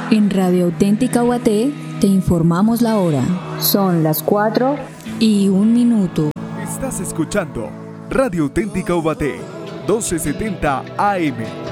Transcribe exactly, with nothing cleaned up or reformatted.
En Radio Auténtica Ubaté te informamos la hora. Son las cuatro y un minuto. Estás escuchando Radio Auténtica Ubaté, doce setenta A M.